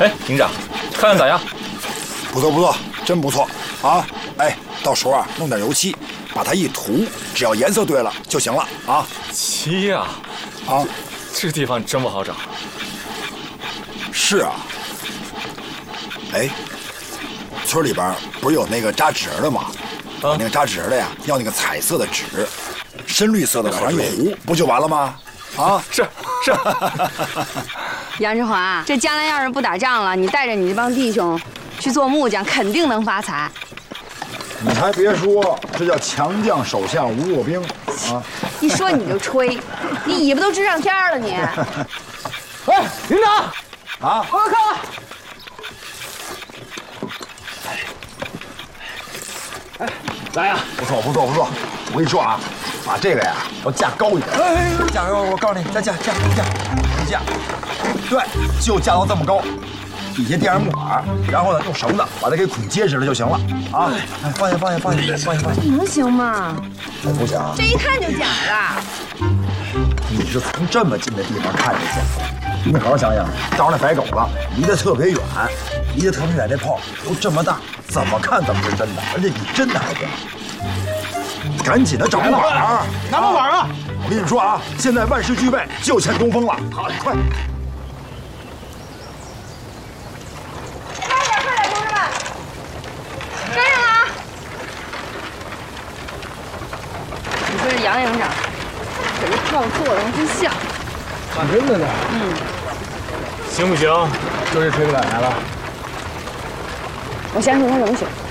哎，营长，看看咋样？ 不错不错，真不错啊！哎，到时候啊，弄点油漆，把它一涂，只要颜色对了就行了啊。 漆呀， 啊， 这地方真不好找。 是啊。哎，村里边不是有那个扎纸人的吗？那个扎纸人的呀，要那个彩色的纸，深绿色的往上一糊，不就完了吗？啊， 是。 杨志华，这将来要是不打仗了，你带着你这帮弟兄去做木匠，肯定能发财。 你还别说，这叫强将首相无弱兵啊！ 一说你就吹，你尾巴都支上天了你。 哎，营长， 啊， 快看！哎，来呀！ 不错不错不错，我跟你说啊，把这个呀要架高一点。哎，架高，我告诉你，再架，对，就架到这么高，底下垫上木板，然后呢用绳子把它给捆结实了就行了啊！哎，放下。 能行吗？ 不行， 这一看就假的。 你是从这么近的地方看着去，你好好想想，到时候那白狗子离得特别远，这炮都这么大，怎么看怎么是真的，而且比真的还真。赶紧的找木板， 拿木板啊！ 我跟你们说啊，现在万事俱备，就欠东风了。好，快！ 快点，同志们，跟上了啊！你说这杨营长，给这炮做的还真像。 真的呢？ 行不行？ 就是吹不来了。 我相信他能行。